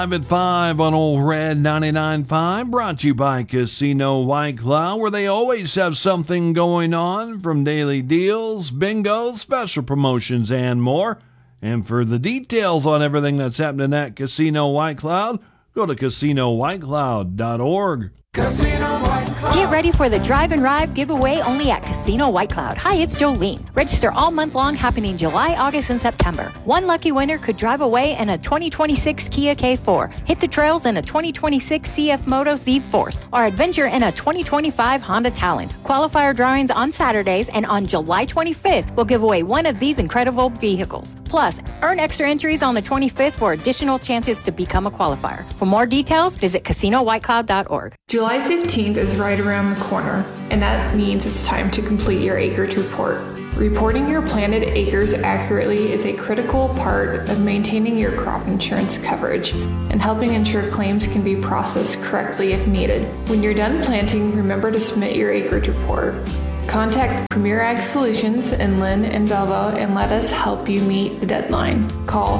5 at 5 on Old Red 99.5, brought to you by Casino White Cloud, where they always have something going on, from daily deals, bingo, special promotions, and more. And for the details on everything that's happening at Casino White Cloud, go to CasinoWhiteCloud.org. Casino White Cloud. Get ready for the Drive and Ride giveaway only at Casino White Cloud. Hi, it's Jolene. Register all month long, happening July, August, and September. One lucky winner could drive away in a 2026 Kia K4, hit the trails in a 2026 CF Moto Z Force, or adventure in a 2025 Honda Talent. Qualifier drawings on Saturdays, and on July 25th, we'll give away one of these incredible vehicles. Plus, earn extra entries on the 25th for additional chances to become a qualifier. For more details, visit CasinoWhiteCloud.org. July 15th is right around the corner, and that means it's time to complete your acreage report. Reporting your planted acres accurately is a critical part of maintaining your crop insurance coverage and helping ensure claims can be processed correctly if needed. When you're done planting, remember to submit your acreage report. Contact Premier Ag Solutions in Lynn and Belleville and let us help you meet the deadline. Call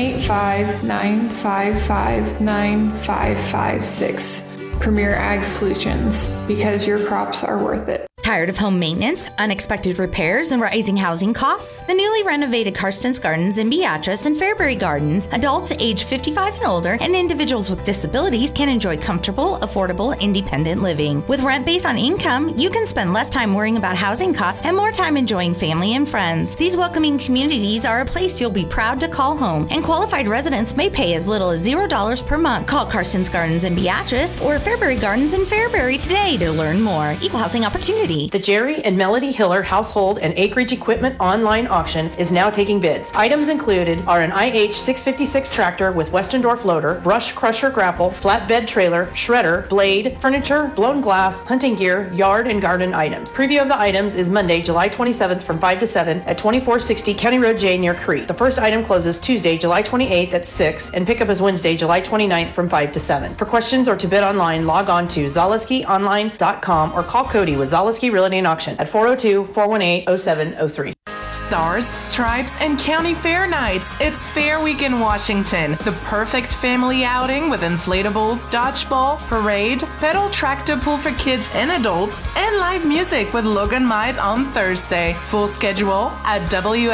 785-955-9556. Premier Ag Solutions, because your crops are worth it. Tired of home maintenance, unexpected repairs, and rising housing costs? The newly renovated Karsten's Gardens in Beatrice and Fairbury Gardens, adults age 55 and older, and individuals with disabilities can enjoy comfortable, affordable, independent living. With rent based on income, you can spend less time worrying about housing costs and more time enjoying family and friends. These welcoming communities are a place you'll be proud to call home, and qualified residents may pay as little as $0 per month. Call Karsten's Gardens in Beatrice or Fairbury Gardens in Fairbury today to learn more. Equal housing opportunity. The Jerry and Melody Hiller Household and Acreage Equipment online auction is now taking bids. Items included are an IH 656 tractor with Westendorf loader, brush crusher grapple, flatbed trailer, shredder, blade, furniture, blown glass, hunting gear, yard and garden items. Preview of the items is Monday, July 27th from 5 to 7 at 2460 County Road J near Crete. The first item closes Tuesday, July 28th at 6 and pickup is Wednesday, July 29th from 5 to 7. For questions or to bid online, log on to zaleskiionline.com or call Cody with Zaleski Realty and Auction at 402-418-0703. Stars, Stripes, and County Fair Nights. It's Fair Week in Washington. The perfect family outing with inflatables, dodgeball, parade, pedal tractor pull for kids and adults, and live music with Logan Mize on Thursday. Full schedule at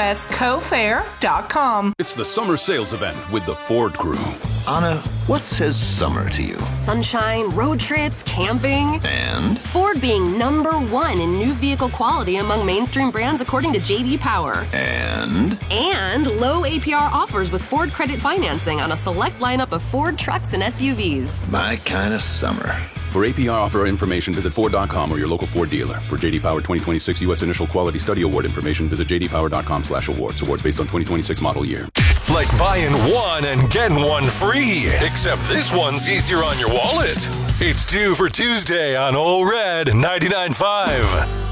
wscofair.com. It's the summer sales event with the Ford Crew. Anna, what says summer to you? Sunshine, road trips, camping. And? Ford being #1 in new vehicle quality among mainstream brands according to J.D. Power. And? And low APR offers with Ford credit financing on a select lineup of Ford trucks and SUVs. My kind of summer. For APR offer information, visit Ford.com or your local Ford dealer. For J.D. Power 2026 U.S. Initial Quality Study Award information, visit jdpower.com/awards. Awards based on 2026 model year. Like buying one and getting one free. Except this one's easier on your wallet. It's 2 for Tuesday on Old Red 99.5.